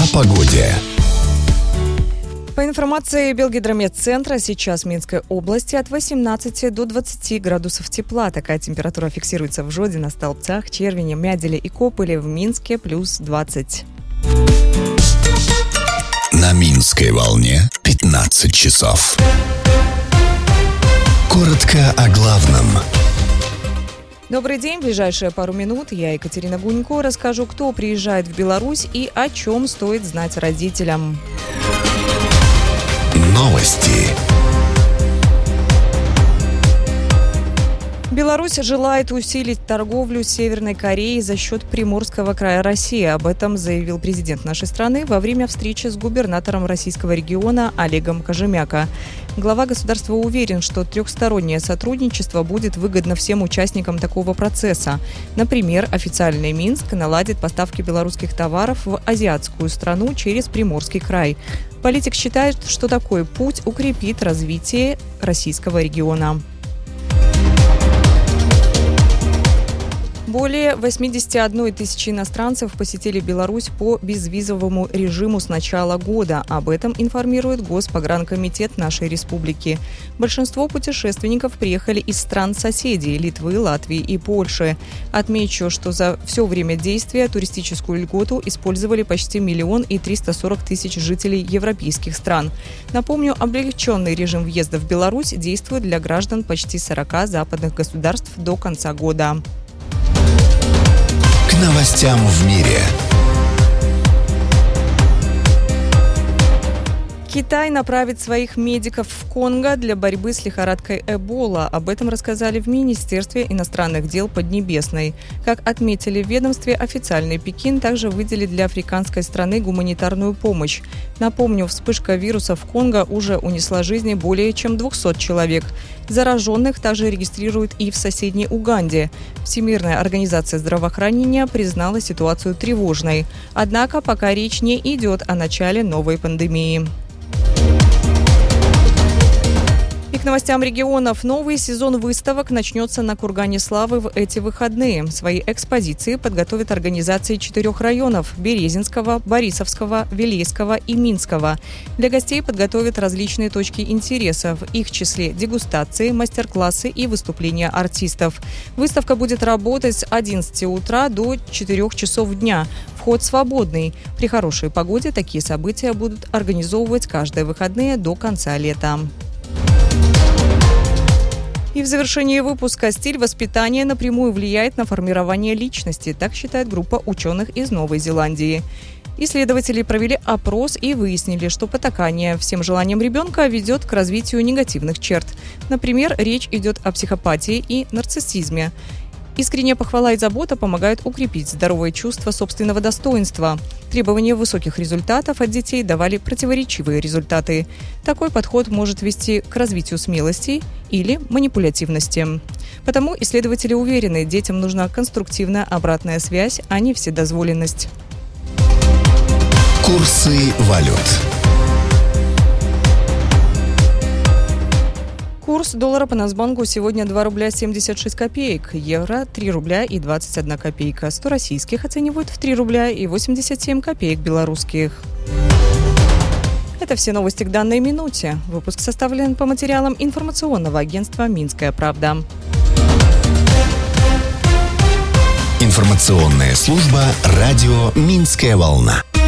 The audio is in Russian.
погоде. По информации Белгидромедцентра, сейчас в Минской области от 18 до 20 градусов тепла. Такая температура фиксируется в Жодино, Столбцах, Червине, Мяделе и Кополе. В Минске плюс 20. На Минской волне 15 часов. Коротко о главном. Добрый день. В ближайшие пару минут я, Екатерина Гунько, расскажу, кто приезжает в Беларусь и о чем стоит знать родителям. Новости. Беларусь желает усилить торговлю с Северной Кореей за счет Приморского края России. Об этом заявил президент нашей страны во время встречи с губернатором российского региона Олегом Кожемяко. Глава государства уверен, что трехстороннее сотрудничество будет выгодно всем участникам такого процесса. Например, официальный Минск наладит поставки белорусских товаров в азиатскую страну через Приморский край. Политик считает, что такой путь укрепит развитие российского региона. Более 81 тысячи иностранцев посетили Беларусь по безвизовому режиму с начала года. Об этом информирует Госпогранкомитет нашей республики. Большинство путешественников приехали из стран-соседей – Литвы, Латвии и Польши. Отмечу, что за все время действия туристическую льготу использовали почти 1 340 000 жителей европейских стран. Напомню, облегченный режим въезда в Беларусь действует для граждан почти 40 западных государств до конца года. К новостям в мире. Китай направит своих медиков в Конго для борьбы с лихорадкой Эбола. Об этом рассказали в Министерстве иностранных дел Поднебесной. Как отметили в ведомстве, официальный Пекин также выделит для африканской страны гуманитарную помощь. Напомню, вспышка вируса в Конго уже унесла жизни более чем 200 человек. Зараженных также регистрируют и в соседней Уганде. Всемирная организация здравоохранения признала ситуацию тревожной. Однако пока речь не идет о начале новой пандемии. И к новостям регионов. Новый сезон выставок начнется на Кургане Славы в эти выходные. Свои экспозиции подготовят организации 4 районов – Березинского, Борисовского, Вилейского и Минского. Для гостей подготовят различные точки интереса, в их числе дегустации, мастер-классы и выступления артистов. Выставка будет работать с 11 утра до 4 часов дня. Вход свободный. При хорошей погоде такие события будут организовывать каждые выходные до конца лета. И в завершении выпуска стиль воспитания напрямую влияет на формирование личности, так считает группа ученых из Новой Зеландии. Исследователи провели опрос и выяснили, что потакание всем желаниям ребенка ведет к развитию негативных черт. Например, речь идет о психопатии и нарциссизме. Искренняя похвала и забота помогают укрепить здоровое чувство собственного достоинства. Требования высоких результатов от детей давали противоречивые результаты. Такой подход может вести к развитию смелости или манипулятивности. Потому исследователи уверены, детям нужна конструктивная обратная связь, а не вседозволенность. Курсы валют. Курс доллара по Нацбанку сегодня 2 рубля 76 копеек, евро 3 рубля и 21 копейка, 100 российских оценивают в 3 рубля и 87 копеек белорусских. Это все новости к данной минуте. Выпуск составлен по материалам информационного агентства «Минская правда». Информационная служба радио «Минская волна».